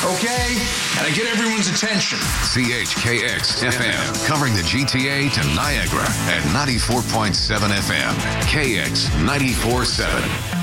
Okay? And I get everyone's attention. CHKX FM, covering the GTA to Niagara at 94.7 FM. KX 94.7.